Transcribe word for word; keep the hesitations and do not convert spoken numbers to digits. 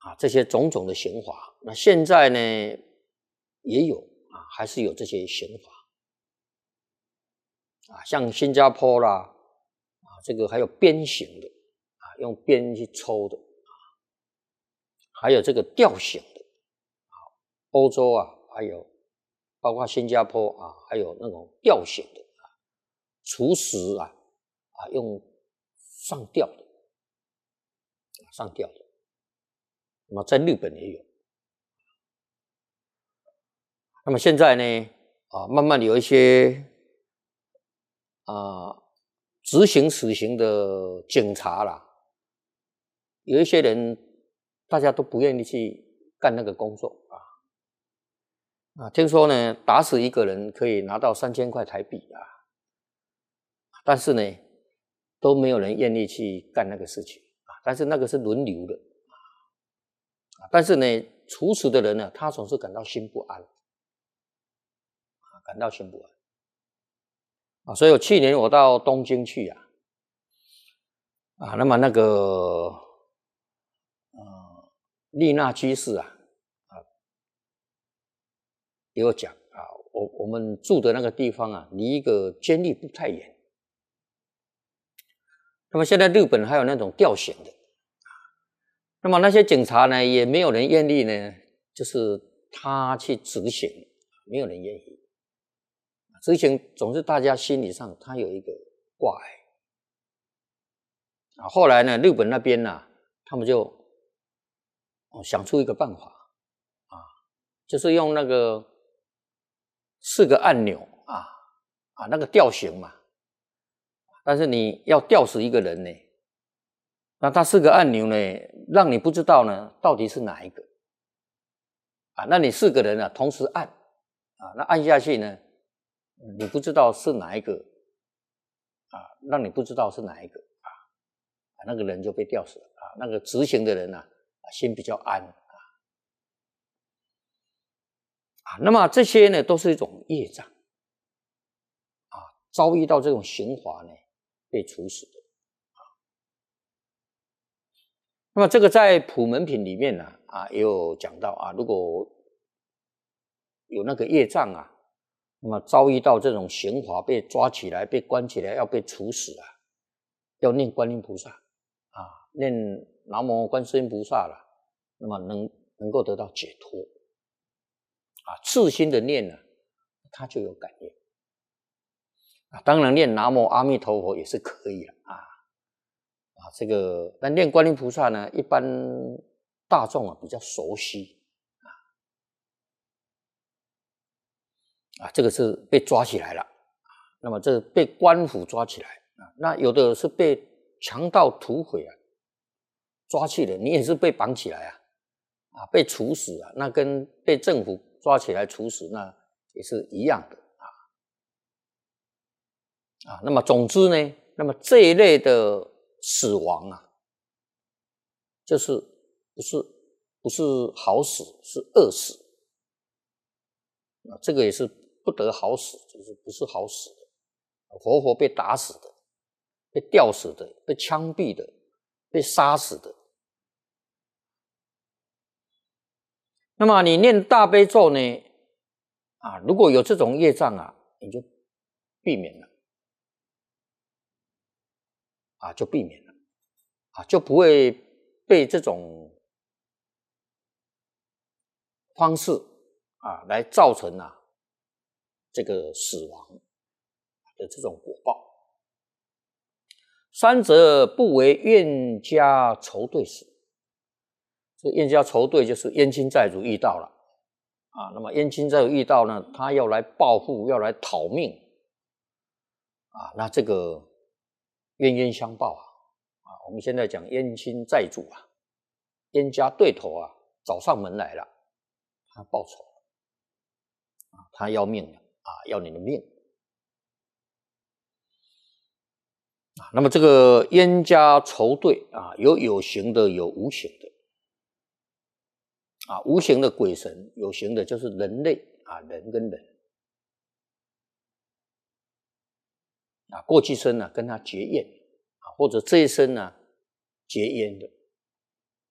啊这些种种的刑罚。那现在呢也有啊，还是有这些刑罚啊，像新加坡啦啊，这个还有鞭刑的啊，用鞭去抽的啊，还有这个吊刑的啊，欧洲啊，还有包括新加坡啊，还有那种吊刑的啊，处死啊啊，用上吊的啊，上吊的。那么在日本也有。那么现在呢，啊，慢慢有一些啊执行死刑的警察啦，有一些人大家都不愿意去干那个工作啊啊，听说呢，打死一个人可以拿到三千块台币啊，但是呢，都没有人愿意去干那个事情啊。但是那个是轮流的啊，但是呢，处死的人呢，他总是感到心不安。感到心不安啊，所以我去年我到东京去啊，啊，那么那个呃丽娜居士啊，啊，给我讲啊，我我们住的那个地方啊，离一个监狱不太远。那么现在日本还有那种吊刑的，那么那些警察呢，也没有人愿意呢，就是他去执行，没有人愿意。执行总是大家心理上他有一个挂碍啊。后来呢，日本那边呢、啊，他们就哦想出一个办法啊，就是用那个四个按钮啊啊那个吊刑嘛，但是你要吊死一个人呢，那它四个按钮呢，让你不知道呢到底是哪一个啊。那你四个人啊同时按啊，那按下去呢，你不知道是哪一个啊，让你不知道是哪一个啊，那个人就被吊死了啊。那个执行的人啊，心比较安啊。啊，那么这些呢，都是一种业障啊，遭遇到这种刑罚呢，被处死的啊。那么这个在普门品里面呢啊，也有讲到啊，如果有那个业障啊。那么遭遇到这种刑罚，被抓起来，被关起来，要被处死啊，要念观音菩萨啊，念南无观世音菩萨了，那么能能够得到解脱啊。自心的念呢，他就有感应啊。当然念南无阿弥陀佛也是可以了啊啊。这个但念观音菩萨呢，一般大众啊比较熟悉。啊，这个是被抓起来了，那么这被官府抓起来啊，那有的是被强盗土匪啊抓去了，你也是被绑起来啊，啊，被处死啊，那跟被政府抓起来处死那也是一样的啊啊，那么总之呢，那么这一类的死亡啊，就是不是不是好死，是恶死啊，这个也是。不得好死，就是不是好死的，活活被打死的，被吊死的，被枪毙的，被杀死的。那么你念大悲咒呢？啊，如果有这种业障啊，你就避免了，啊，就避免了，啊，就不会被这种方式啊来造成啊。这个死亡的这种果报，三者不为冤家仇对死。这冤家仇对就是冤亲债主遇到了啊，那么冤亲债主遇到呢，他要来报复，要来讨命啊，那这个冤冤相报啊，啊，我们现在讲冤亲债主啊，冤家对头啊，找上门来了，他报仇啊，他要命了。啊，要你的命啊！那么这个冤家仇对啊，有有形的，有无形的啊。无形的鬼神，有形的就是人类啊，人跟人啊，过去生呢、啊、跟他结怨啊，或者这一生呢、啊、结冤的